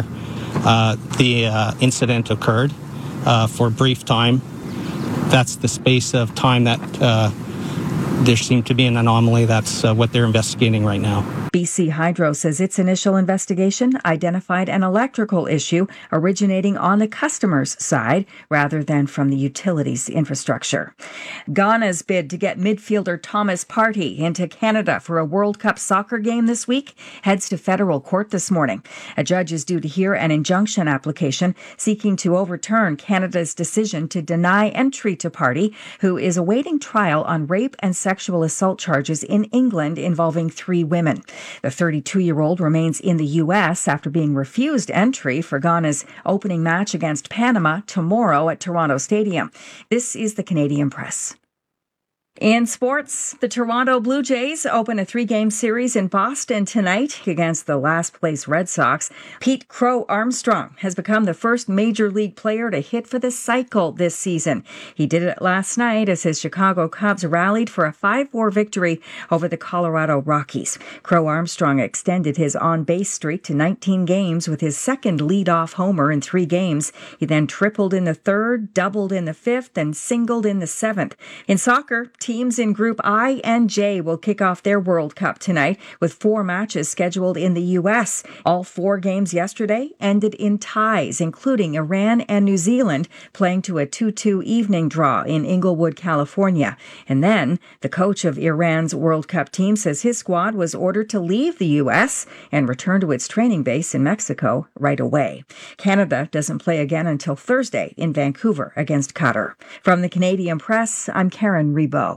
the incident occurred for a brief time. That's the space of time that there seemed to be an anomaly. That's what they're investigating right now. BC Hydro says its initial investigation identified an electrical issue originating on the customer's side rather than from the utilities infrastructure. Ghana's bid to get midfielder Thomas Partey into Canada for a World Cup soccer game this week heads to federal court this morning. A judge is due to hear an injunction application seeking to overturn Canada's decision to deny entry to Partey, who is awaiting trial on rape and sexual assault charges in England involving 3 women. The 32-year-old remains in the U.S. after being refused entry for Ghana's opening match against Panama tomorrow at Toronto Stadium. This is the Canadian Press. In sports, the Toronto Blue Jays open a 3-game series in Boston tonight against the last-place Red Sox. Pete Crow Armstrong has become the first Major League player to hit for the cycle this season. He did it last night as his Chicago Cubs rallied for a 5-4 victory over the Colorado Rockies. Crow Armstrong extended his on-base streak to 19 games with his second leadoff homer in 3 games. He then tripled in the 3rd, doubled in the 5th, and singled in the 7th. In soccer, teams in Group I and J will kick off their World Cup tonight with 4 matches scheduled in the U.S. All 4 games yesterday ended in ties, including Iran and New Zealand playing to a 2-2 evening draw in Inglewood, California. And then the coach of Iran's World Cup team says his squad was ordered to leave the U.S. and return to its training base in Mexico right away. Canada doesn't play again until Thursday in Vancouver against Qatar. From the Canadian Press, I'm Karen Rebo.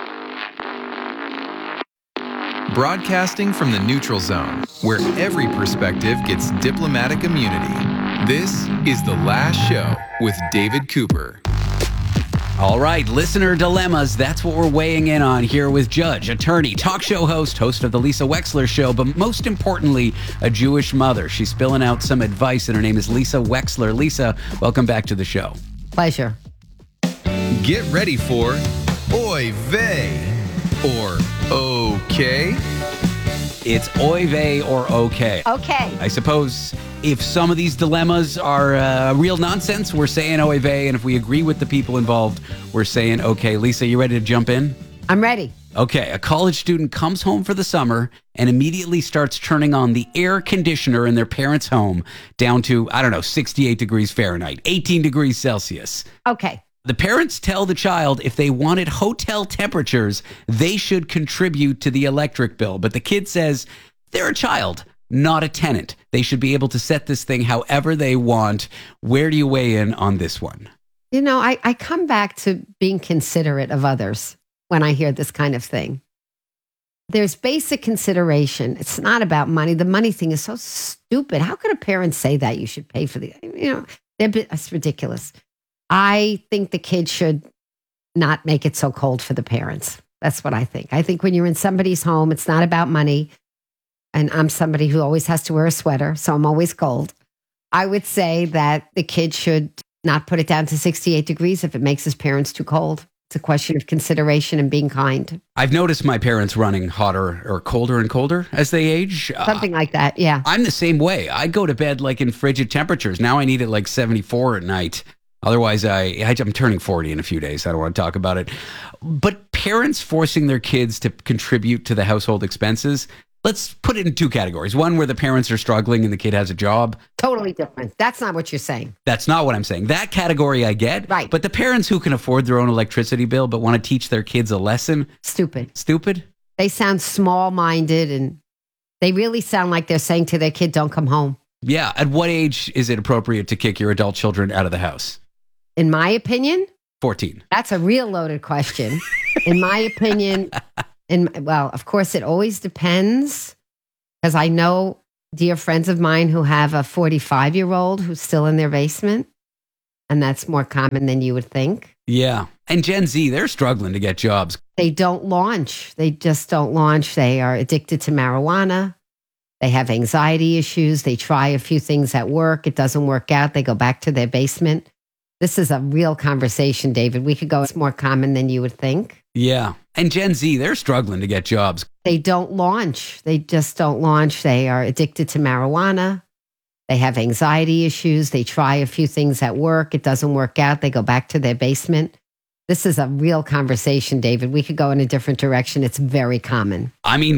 Broadcasting from the neutral zone, where every perspective gets diplomatic immunity. This is The Last Show with David Cooper. All right, listener dilemmas. That's what we're weighing in on here with judge, attorney, talk show host of the Lisa Wexler Show, but most importantly, a Jewish mother. She's spilling out some advice, and her name is Lisa Wexler. Lisa, welcome back to the show. Pleasure. Get ready for Oy Vey or Okay. It's oy vey or okay. Okay. I suppose if some of these dilemmas are real nonsense, we're saying oy vey, and if we agree with the people involved, we're saying okay. Lisa, you ready to jump in? I'm ready. Okay, a college student comes home for the summer and immediately starts turning on the air conditioner in their parents' home down to, 68 degrees Fahrenheit, 18 degrees Celsius. Okay. The parents tell the child if they wanted hotel temperatures, they should contribute to the electric bill. But the kid says they're a child, not a tenant. They should be able to set this thing however they want. Where do you weigh in on this one? You know, I come back to being considerate of others when I hear this kind of thing. There's basic consideration. It's not about money. The money thing is so stupid. How could a parent say that you should pay for it's ridiculous. I think the kid should not make it so cold for the parents. That's what I think. I think when you're in somebody's home, it's not about money. And I'm somebody who always has to wear a sweater, so I'm always cold. I would say that the kid should not put it down to 68 degrees if it makes his parents too cold. It's a question of consideration and being kind. I've noticed my parents running hotter or colder and colder as they age. Something like that, yeah. I'm the same way. I go to bed like in frigid temperatures. Now I need it like 74 at night. Otherwise, I'm turning 40 in a few days. I don't want to talk about it. But parents forcing their kids to contribute to the household expenses, let's put it in two categories. One where the parents are struggling and the kid has a job. Totally different. That's not what you're saying. That's not what I'm saying. That category I get. Right. But the parents who can afford their own electricity bill but want to teach their kids a lesson. Stupid. Stupid? They sound small-minded, and they really sound like they're saying to their kid, don't come home. Yeah. At what age is it appropriate to kick your adult children out of the house? In my opinion? 14. That's a real loaded question. In my opinion, well, of course, it always depends, because I know dear friends of mine who have a 45-year-old who's still in their basement, and that's more common than you would think. Yeah. And Gen Z, they're struggling to get jobs. They don't launch. They just don't launch. They are addicted to marijuana. They have anxiety issues. They try a few things at work. It doesn't work out. They go back to their basement. This is a real conversation, David. We could go, it's more common than you would think. Yeah. And Gen Z, they're struggling to get jobs. They don't launch. They just don't launch. They are addicted to marijuana. They have anxiety issues. They try a few things at work. It doesn't work out. They go back to their basement. This is a real conversation, David. We could go in a different direction. It's very common. I mean,